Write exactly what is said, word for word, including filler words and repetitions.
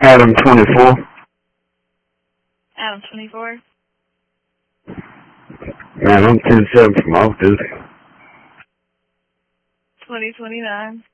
Adam twenty-four. Adam twenty-four. Man, I'm ten seven from off duty. twenty twenty-nine.